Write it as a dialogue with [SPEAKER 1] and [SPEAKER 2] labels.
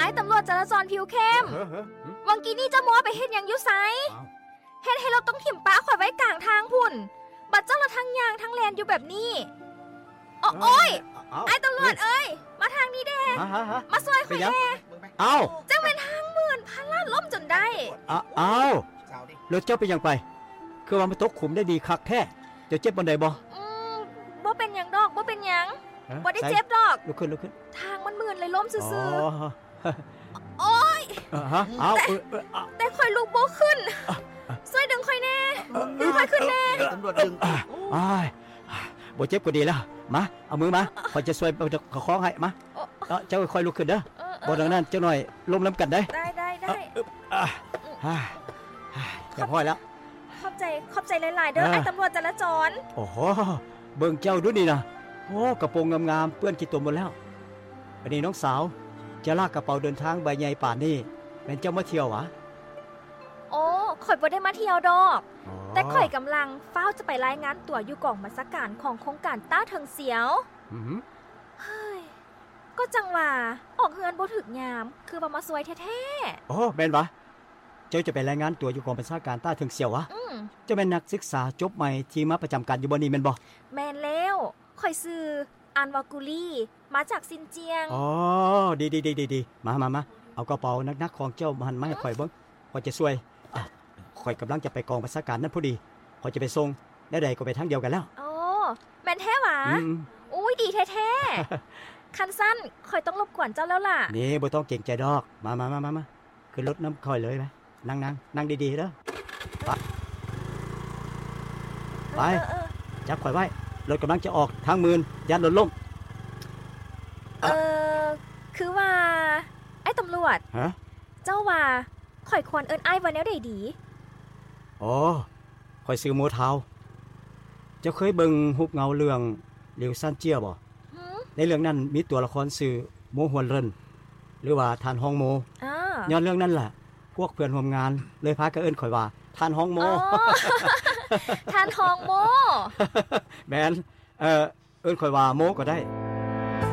[SPEAKER 1] ตำรวจจราจรผิวเข้มวังกี้นี่เจ้ามัวไปเฮ็ดหยังอยู่ไสเฮ็ดให้เราต้องถิ่มป้าข่อยไว้กลางทางพุ่นบัดเจ้าละทั้งยางทั้งแลนอยู่แบบนี้โอ้ยไอ้ตำรวจเอ้ยมาทางนี้เด้มาซอยข่อยแน่
[SPEAKER 2] เอา
[SPEAKER 1] จังเป็นทางหมื่นพันล้านล้มจนได้
[SPEAKER 2] เอารถเจ้าไปยังไปคือว่ามันตกขุมได้ดีคักแท้เจ้าเจ็บบ่ได้บ่
[SPEAKER 1] บ่เป็นหยังดอกบ่เป็นหยังบ่ได้เจ็บดอก
[SPEAKER 2] ลุกขึ้น
[SPEAKER 1] ทางมันหมื่นเลยล้มซื่อๆโอ้ยแต่ข่อยลุกบ่ขึ้นช่วยดึงข่อยแน่ดึงข่อยขึ้นแน่
[SPEAKER 3] ตำรวจดึง
[SPEAKER 2] บ่เจ็บก็ดีแล้วมาเอามือมาข่อยจะช่วยประคองให้มาเจ้าค่อยลุกขึ้นเด้อบ่ดังนั้นเจ้าหน่อยล้มล้ำกันได้จะพอแล้ว
[SPEAKER 1] ขอบใจหลายๆเด้อไอ้ตำรวจจราจร
[SPEAKER 2] โอ้โหเบิ่งเจ้าดูนี่นะโอ้กระโปรงงามๆเปื้อนขี้ตมหมดแล้วอันนี้น้องสาวจะลากกระเป๋าเดินทางใบใหญ่ป่านนี้แม่นเจ้ามาเที่ยวหวะ
[SPEAKER 1] โอ้ข่อยบ่ได้มาเที่ยวดอกแต่ข่อยกำลังเฝ้าจะไปรายงานตัวอยู่กองบัญชาการของโครงการต้าเทิงเสียวเฮ้ยก็จังว่าออกเฮือนบ่ถึกยามคือว่ามาซวยแท้
[SPEAKER 2] ๆโอ้แม่นวะเจ้าจะไปรายงานตัวอยู่กองบัญชาการต้าเทิงเสียววะเจ้าเป็นนักศึกษาจบใหม่ที่มาประจำการอยู่บ่นี่แม่นบ่
[SPEAKER 1] แม่นแล้วข่อยชื่ออันวากุลีมาจากซินเจียง
[SPEAKER 2] อ๋อดีมาเอากระเป๋านักๆของเจ้ามาให้ข่อยเบิ่งข่อยจะช่วยข่อยกำลังจะไปกองบัญชาการนั่นพอดีข่อยจะไปส่งได้ใดก็ไปทางเดียวกันแล้ว
[SPEAKER 1] โอ้แม่นแท้หวะอุ้ยดีแท้ๆคันสั้นข่อยต้องรบกวนเจ้าแล้วล่ะ
[SPEAKER 2] นี่บ่ต้องเกรงใจดอกมาขึ้นรถน้ำข่อยเลยไหมนั่งดีๆเด้อไปจับข่อยไว้รถกำลังจะออกทางมืนยันรถล้ม
[SPEAKER 1] คือว่าไอ้ตำรวจเจ้าว่าข่อยควรเอิ้นอ้ายว่าแนวใดดี
[SPEAKER 2] อ๋อข่อยซื้อโมเทาเจ้าเคยเบิ่งรูปเงาเรื่องหลิวซันเจี้ยบ่ในเรื่องนั้นมีตัวละครชื่อโมฮวนเรินหรือว่าท่านฮองโมย้อนเรื่องนั้นล่ะพวกเพื่อนร่วมงานเลยพากันเอิ้นข่อยว่าท่านฮองโม
[SPEAKER 1] ท่านฮองโม
[SPEAKER 2] แม่นเอิ้นข่อยว่าโมก็ได้